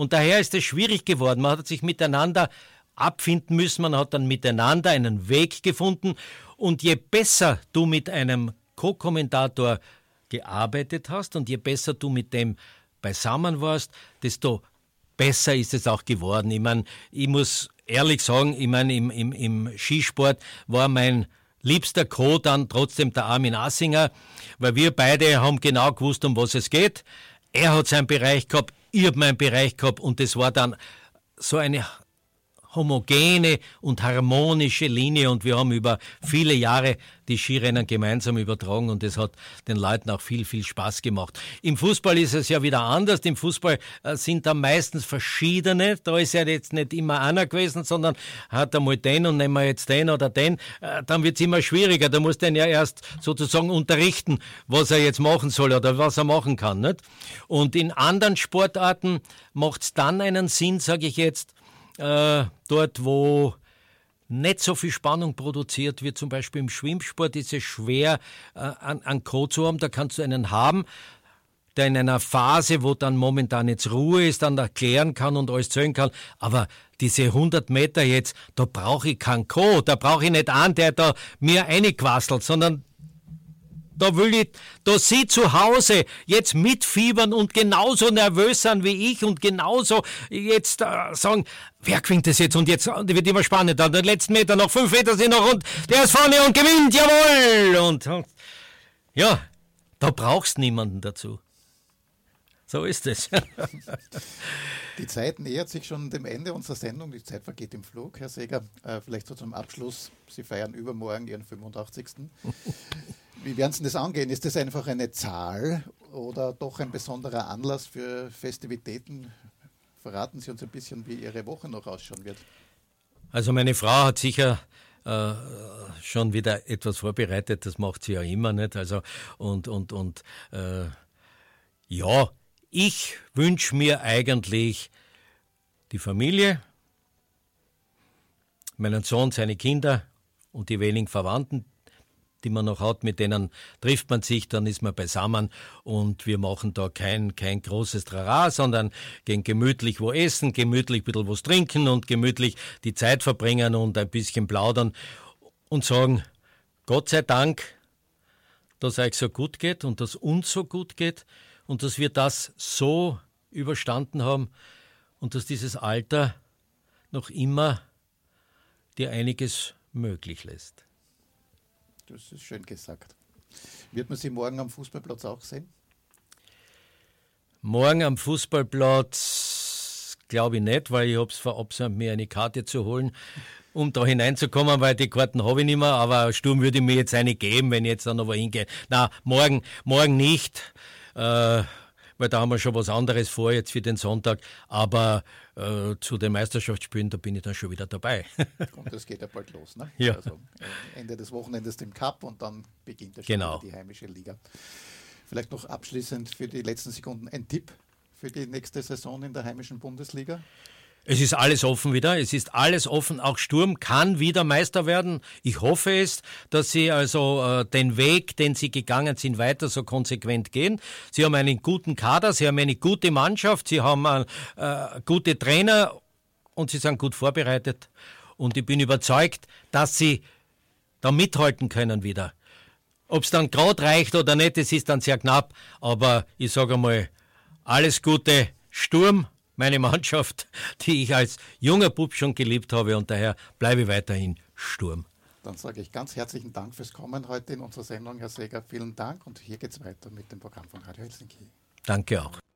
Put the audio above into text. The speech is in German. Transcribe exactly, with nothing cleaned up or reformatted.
Und daher ist es schwierig geworden. Man hat sich miteinander abfinden müssen, man hat dann miteinander einen Weg gefunden. Und je besser du mit einem Co-Kommentator gearbeitet hast und je besser du mit dem beisammen warst, desto besser ist es auch geworden. Ich meine, ich muss ehrlich sagen, ich meine, im, im, im Skisport war mein liebster Co. dann trotzdem der Armin Assinger, weil wir beide haben genau gewusst, um was es geht. Er hat seinen Bereich gehabt, ich habe meinen Bereich gehabt und das war dann so eine homogene und harmonische Linie und wir haben über viele Jahre die Skirennen gemeinsam übertragen und das hat den Leuten auch viel, viel Spaß gemacht. Im Fußball ist es ja wieder anders. Im Fußball äh, sind da meistens verschiedene. Da ist ja jetzt nicht immer einer gewesen, sondern hat einmal den und nehmen wir jetzt den oder den. Äh, dann wird es immer schwieriger. Da muss den ja erst sozusagen unterrichten, was er jetzt machen soll oder was er machen kann. Nicht? Und in anderen Sportarten macht es dann einen Sinn, sage ich jetzt, Äh, dort, wo nicht so viel Spannung produziert wird, zum Beispiel im Schwimmsport ist es schwer, äh, einen Co zu haben, da kannst du einen haben, der in einer Phase, wo dann momentan jetzt Ruhe ist, dann erklären kann und alles zählen kann, aber diese hundert Meter jetzt, da brauche ich keinen Co, da brauche ich nicht einen, der da mir reinquasselt, sondern da will ich, da Sie zu Hause jetzt mitfiebern und genauso nervös sein wie ich und genauso jetzt äh, sagen, wer gewinnt das jetzt? Und jetzt und wird immer spannender. Den letzten Meter noch, fünf Meter sind noch und der ist vorne und gewinnt, jawohl! Und, und ja, da brauchst niemanden dazu. So ist es. Die Zeit nähert sich schon dem Ende unserer Sendung. Die Zeit vergeht im Flug, Herr Seeger. Äh, vielleicht so zum Abschluss. Sie feiern übermorgen Ihren fünfundachtzigsten Wie werden Sie das angehen? Ist das einfach eine Zahl oder doch ein besonderer Anlass für Festivitäten? Verraten Sie uns ein bisschen, wie Ihre Woche noch ausschauen wird. Also meine Frau hat sicher äh, schon wieder etwas vorbereitet. Das macht sie ja immer nicht. Also und und und äh, ja, ich wünsche mir eigentlich die Familie, meinen Sohn, seine Kinder und die wenigen Verwandten, die man noch hat, mit denen trifft man sich, dann ist man beisammen und wir machen da kein, kein großes Trara, sondern gehen gemütlich wo essen, gemütlich ein bisschen was trinken und gemütlich die Zeit verbringen und ein bisschen plaudern und sagen, Gott sei Dank, dass es euch so gut geht und dass uns so gut geht und dass wir das so überstanden haben und dass dieses Alter noch immer dir einiges möglich lässt. Das ist schön gesagt. Wird man Sie morgen am Fußballplatz auch sehen? Morgen am Fußballplatz glaube ich nicht, weil ich habe es verabsäumt, mir eine Karte zu holen, um da hineinzukommen, weil die Karten habe ich nicht mehr, aber Sturm würde ich mir jetzt eine geben, wenn ich jetzt da noch hingehe. Na, morgen, morgen nicht, äh, weil da haben wir schon was anderes vor jetzt für den Sonntag, aber äh, zu den Meisterschaftsspielen, da bin ich dann schon wieder dabei. Und das geht ja bald los, ne? Ja. Also Ende des Wochenendes dem Cup und dann beginnt ja schon genau. die heimische Liga. Vielleicht noch abschließend für die letzten Sekunden ein Tipp für die nächste Saison in der heimischen Bundesliga? Es ist alles offen wieder, es ist alles offen, auch Sturm kann wieder Meister werden. Ich hoffe es, dass sie also äh, den Weg, den sie gegangen sind, weiter so konsequent gehen. Sie haben einen guten Kader, sie haben eine gute Mannschaft, sie haben äh, äh, gute Trainer und sie sind gut vorbereitet. Und ich bin überzeugt, dass sie da mithalten können wieder. Ob es dann gerade reicht oder nicht, das ist dann sehr knapp, aber ich sage einmal, alles Gute, Sturm, meine Mannschaft, die ich als junger Bub schon geliebt habe und daher bleibe ich weiterhin Sturm. Dann sage ich ganz herzlichen Dank fürs Kommen heute in unserer Sendung, Herr Seeger. Vielen Dank und hier geht es weiter mit dem Programm von Radio Helsinki. Danke auch.